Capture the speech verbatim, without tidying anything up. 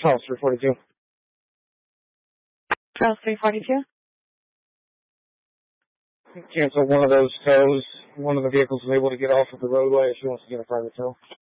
Charles three forty-two. Charles three forty-two. Cancel one of those tows. One of the vehicles is able to get off of the roadway if she wants to get a private tow.